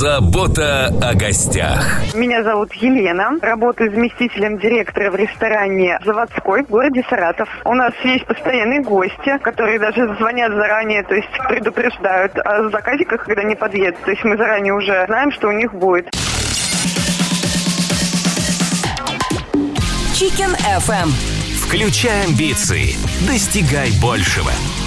Забота о гостях. Меня зовут Елена. Работаю заместителем директора в ресторане «Заводской» в городе Саратов. У нас есть постоянные гости, которые даже звонят заранее, то есть предупреждают о заказиках, когда не подъедут. То есть мы заранее уже знаем, что у них будет. Chicken FM. Включай амбиции. Достигай большего.